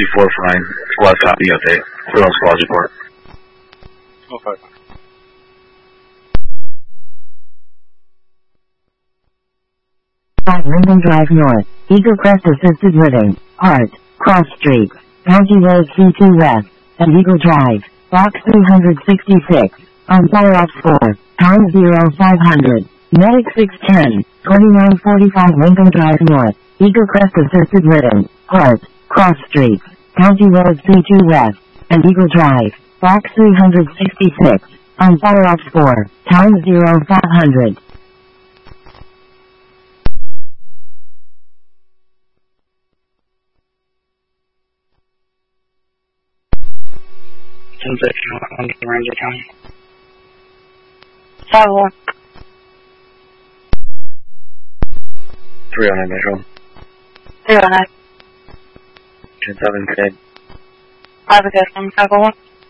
234 flying. Squad copy update. Still on squad report. Okay. Linden Drive North, Eagle Crest Assisted Living, Hart, Cross Street, County Road C2 West, and Eagle Drive, Box 366, on Fire Ops 4, time 0500, Medic 610, 2945 Lincoln Drive North, Eagle Crest Assisted Living, Hart, Cross Street, County Road C2 West, and Eagle Drive, Box 366, on Fire Ops 4, time 0500. On the Ranger County. Sidewalk. 309 Metro. 309. 10-7 Kid. 5 again from Sidewalk.